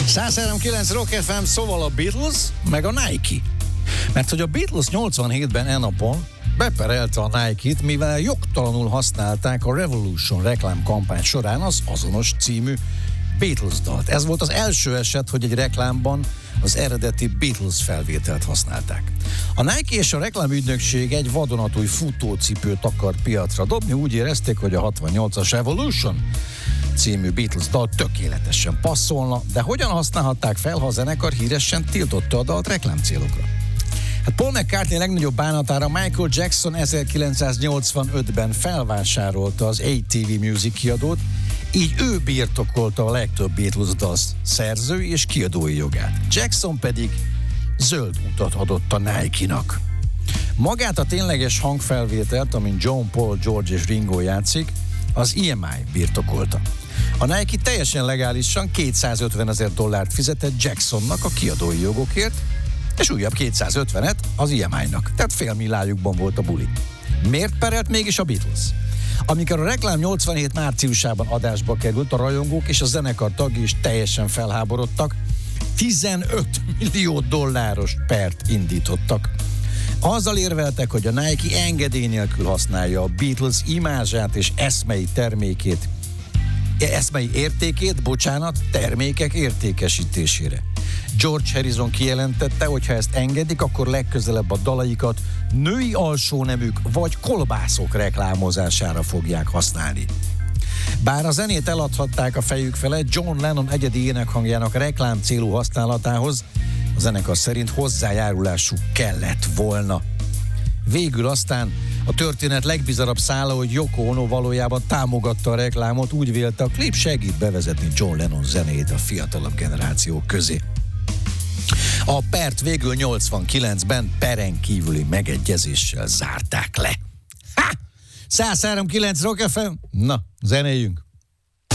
103.9 Rock FM, szóval a Beatles, meg a Nike. Mert hogy a Beatles 87-ben napon beperelte a Nike-t, mivel jogtalanul használták a Revolution reklámkampány során az azonos című Beatles dalt. Ez volt az első eset, hogy egy reklámban az eredeti Beatles felvételt használták. A Nike és a reklámügynökség egy vadonatúj futócipőt akart piacra dobni, úgy érezték, hogy a 68-as Revolution című Beatles dal tökéletesen passzolna, de hogyan használhatták fel, ha a zenekar híresen tiltotta a dalt reklámcélokra? Hát Paul McCartney legnagyobb bánatára Michael Jackson 1985-ben felvásárolta az ATV Music kiadót, így ő birtokolta a legtöbb Beatles dal szerzői és kiadói jogát. Jackson pedig zöld utat adott a Nike-nak. Magát a tényleges hangfelvételt, amin John, Paul, George és Ringo játszik, az EMI birtokolta. A Nike teljesen legálisan $250,000 fizetett Jacksonnak a kiadói jogokért, és újabb 250-et az EMI-nak, tehát $500,000 volt a buli. Miért perelt mégis a Beatles? Amikor a reklám 87 márciusában adásba került, a rajongók és a zenekar tagjai is teljesen felháborodtak, $15 millió pert indítottak. Azzal érveltek, hogy a Nike engedély nélkül használja a Beatles imázsát és eszmei értékét, termékek értékesítésére. George Harrison kijelentette, hogy ha ezt engedik, akkor legközelebb a dalaikat női alsóneműk vagy kolbászok reklámozására fogják használni. Bár a zenét eladhatták a fejük felett, John Lennon egyedi énekhangjának reklám célú használatához a zenekar szerint hozzájárulásuk kellett volna. Végül aztán a történet legbizarabb szála, hogy Yoko Ono valójában támogatta a reklámot, úgy vélte, a klip segít bevezetni John Lennon zenéjét a fiatalabb generációk közé. A pert végül 89-ben peren kívüli megegyezéssel zárták le. 103.9 Rock FM? Na, zenéljünk!